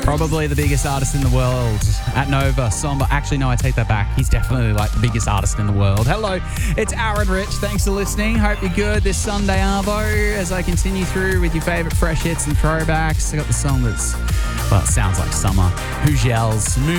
Probably the biggest artist in the world at Nova. Somber. Actually, no, I take that back. He's definitely like the biggest artist in the world. Hello, it's Aaron Rich. Thanks for listening. Hope you're good this Sunday, Arvo, as I continue through with your favourite fresh hits and throwbacks. I got the song that's, well, it sounds like summer. Who Yells?